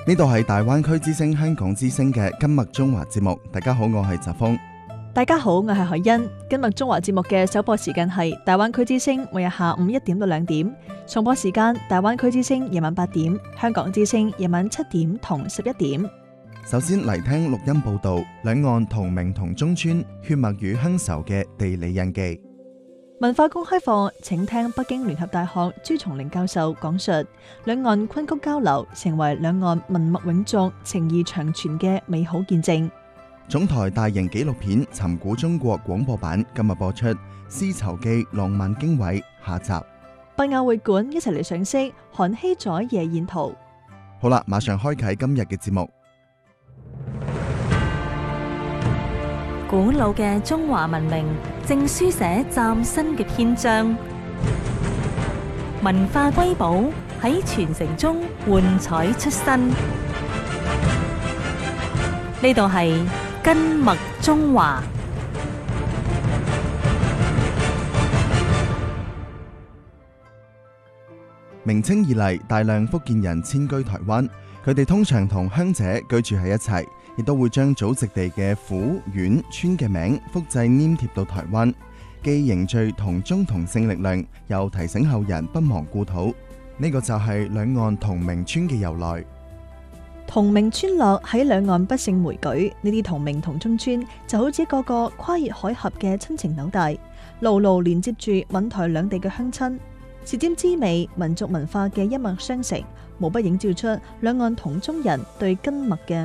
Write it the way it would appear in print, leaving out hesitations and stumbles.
呢度係大灣區之聲香港之聲嘅今麥中華節目。大家好，我係澤峰。 大家好，我係海欣。今麥中華節目嘅首播時間係大灣區之聲，每日下午1點到2點；重播時間大灣區之聲夜晚8點，香港之聲夜晚7點同11點。 首先嚟聽錄音報道，兩岸同名同宗村血脈與鄉愁嘅地理印記。 文化公開課，請聽北京聯合大學朱松齡教授講述兩岸昆曲交流成為兩岸文脈永續、情誼長存嘅美好見證。 總台大型紀錄片《尋古中國》廣播版今日播出《絲綢記浪漫經緯》下集。 北亞會館一齊嚟賞識韓熙載夜宴圖。 好啦，馬上開啟今日嘅節目。 古老嘅中華文明正書寫嶄新嘅篇章，文化瑰寶喺傳承中喚彩出新。呢度係根脈中華。 明清以嚟，大量福建人遷居台灣，佢哋通常同鄉者居住喺一齊，亦都會將祖籍地嘅府、縣、村嘅名複製黏貼到台灣，既凝聚同宗同姓力量，又提醒後人不忘故土。呢個就係兩岸同名村嘅由來。 同名村落喺兩岸不勝枚舉，呢啲同名同宗村就好似一個個跨越海峽嘅親情紐帶，牢牢連接住閩台兩地嘅鄉親，舌尖滋味民族文化嘅一脈相承，無不映照出兩岸同宗人對根脈嘅